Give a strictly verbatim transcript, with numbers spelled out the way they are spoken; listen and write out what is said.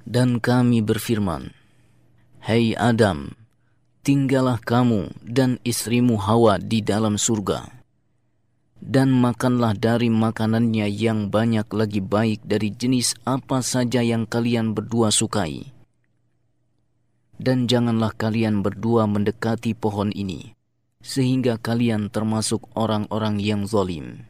Dan kami berfirman, Hai Adam, tinggallah kamu dan istrimu Hawa di dalam surga, dan makanlah dari makanannya yang banyak lagi baik dari jenis apa saja yang kalian berdua sukai. Dan janganlah kalian berdua mendekati pohon ini, sehingga kalian termasuk orang-orang yang zalim.